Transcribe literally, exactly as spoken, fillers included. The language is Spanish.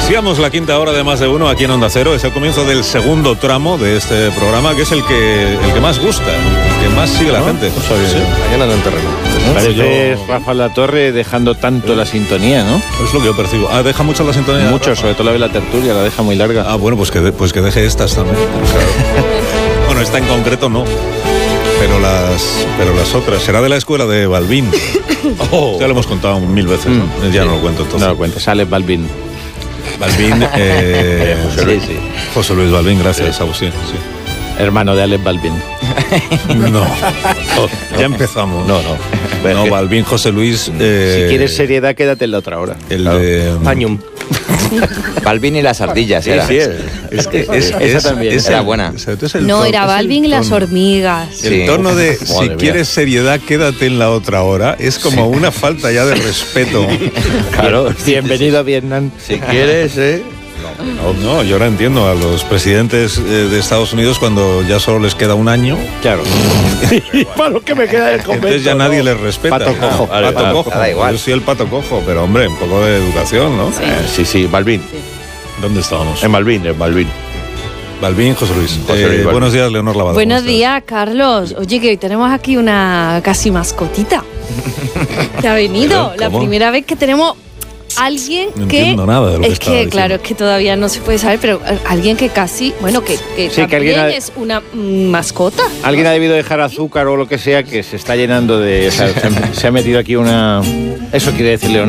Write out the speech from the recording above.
Iniciamos la quinta hora de Más de Uno aquí en Onda Cero. Es el comienzo del segundo tramo de este programa, que es el que el que más gusta, el que más sigue la ¿no? gente. Pues oye, sí. Mañana en el terreno. ¿No? Parece yo... Rafa Latorre dejando tanto la sintonía, ¿no? Es lo que yo percibo. Ah, ¿deja mucho la sintonía? Mucho, Rafa? Sobre todo la de la tertulia, la deja muy larga. Ah, bueno, pues que, de, pues que deje estas también. Bueno, esta en concreto no. Pero las, pero las otras. Será de la escuela de Balbín. Oh. Ya lo hemos contado mil veces, ¿no? Mm, ya sí. no lo cuento entonces. No lo cuentes, sale Balbín. Balbín, eh, José, Luis. Sí, sí. José Luis Balbín, gracias, sí. Agustín. Sí. Hermano de Alex Balbín. No, oh, ya empezamos. No, no. No, Balbín, José Luis. Eh, si quieres seriedad, quédate en la otra hora. El claro. de. Pañum. Balbín y las ardillas, sí, era. Sí, es, es que es, esa es, también es era el, buena. O sea, el no, tono, era Balbín y las hormigas. El sí. tono de si Madre quieres mía. seriedad, quédate en la otra hora. Es como sí. una falta ya de respeto. Claro, bienvenido a Vietnam. Si quieres, ¿eh? No, no, yo ahora entiendo a los presidentes eh, de Estados Unidos cuando ya solo les queda un año. Claro. Y para lo que me queda del convento. Entonces ya ¿no? nadie les respeta. Pato cojo. Ah, pato ah, cojo. Da igual. Yo soy el pato cojo, pero hombre, un poco de educación, ¿no? Sí, eh, sí, sí, Balbín. Sí. ¿Dónde estábamos? En Balbín, en Balbín. Balbín, José Luis. José Luis eh, buenos días, Leonor Lavado. Buenos días, Carlos. Oye, que hoy tenemos aquí una casi mascotita. ¿Te ha venido? La primera vez que tenemos alguien no que entiendo nada de lo que es que diciendo. Claro, es que todavía no se puede saber, pero alguien que casi, bueno, que, que sí, también que alguien ha... es una mm, mascota. Alguien ha debido dejar azúcar o lo que sea, que se está llenando de... O sea, se, se ha metido aquí una... Eso quiere decir Leonor.